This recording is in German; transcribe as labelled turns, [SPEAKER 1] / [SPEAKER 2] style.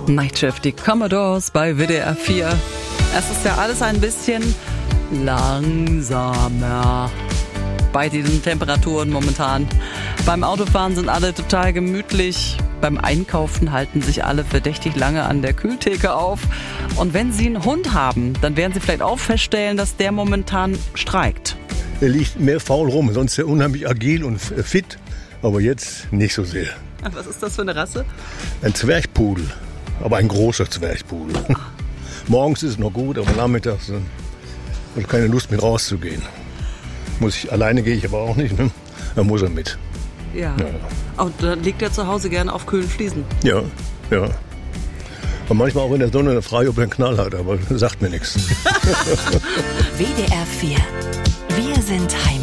[SPEAKER 1] Nightshift, die Commodores bei WDR 4. Es ist ja alles ein bisschen langsamer bei diesen Temperaturen momentan. Beim Autofahren sind alle total gemütlich. Beim Einkaufen halten sich alle verdächtig lange an der Kühltheke auf. Und wenn Sie einen Hund haben, dann werden Sie vielleicht auch feststellen, dass der momentan streikt.
[SPEAKER 2] Er liegt mehr faul rum, sonst ist er unheimlich agil und fit, aber jetzt nicht so sehr.
[SPEAKER 1] Was ist das für eine Rasse?
[SPEAKER 2] Ein Zwergpudel, aber ein großer Zwergpudel. Morgens ist es noch gut, aber nachmittags habe ich keine Lust mehr rauszugehen. Alleine gehe ich aber auch nicht, ne? Da muss er mit.
[SPEAKER 1] Ja. Und dann liegt er zu Hause gerne auf kühlen Fliesen.
[SPEAKER 2] Ja. Und manchmal auch in der Sonne frei, ob er einen Knall hat, aber sagt mir nichts.
[SPEAKER 3] WDR 4. Wir sind Heimat.